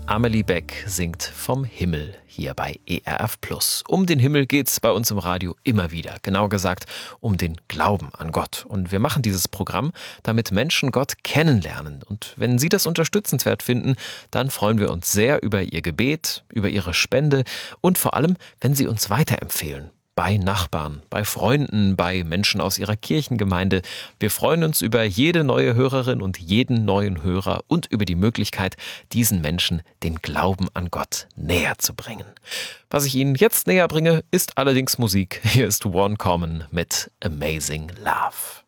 Amelie Beck singt vom Himmel hier bei ERF Plus. Um den Himmel geht's bei uns im Radio immer wieder. Genau gesagt um den Glauben an Gott. Und wir machen dieses Programm, damit Menschen Gott kennenlernen. Und wenn Sie das unterstützenswert finden, dann freuen wir uns sehr über Ihr Gebet, über Ihre Spende und vor allem, wenn Sie uns weiterempfehlen. Bei Nachbarn, bei Freunden, bei Menschen aus Ihrer Kirchengemeinde. Wir freuen uns über jede neue Hörerin und jeden neuen Hörer und über die Möglichkeit, diesen Menschen den Glauben an Gott näher zu bringen. Was ich Ihnen jetzt näher bringe, ist allerdings Musik. Hier ist One Common mit Amazing Love.